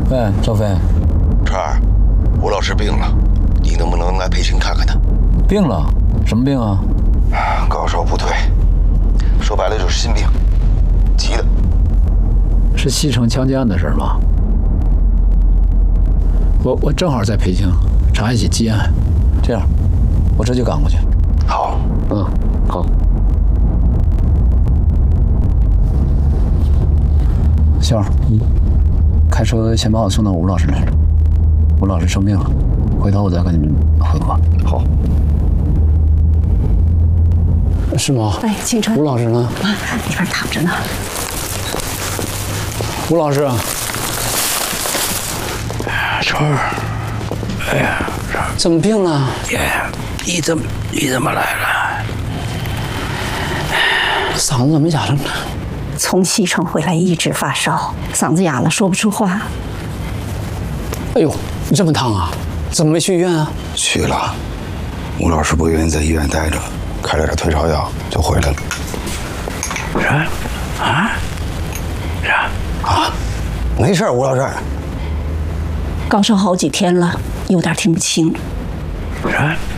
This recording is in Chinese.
喂，赵飞， 川儿，吴老师病了，你能不能来培训看看他？ 病了？什么病啊？ 高烧不退，说白了就是心病，急的。 是西城枪击案的事吗？我正好在北京查一起积案，这样，我这就赶过去。 好， 好。秀儿，开车先把我送到吴老师那儿。吴老师生病了，回头我再跟你们汇报。 好。 是吗？ 哎，清晨， 吴老师呢？ 啊，里边躺着呢。 吴老师啊， 春儿，哎呀， 怎么病了？ 爷，你怎么来了？ 嗓子怎么哑了呢？ 从西城回来一直发烧，嗓子哑了，说不出话。 哎呦，你这么烫啊？怎么没去医院啊？ 去了，吴老师不愿意在医院待着，开了点退烧药就回来了。没事，吴老师。 高烧好几天了，有点听不清。 是。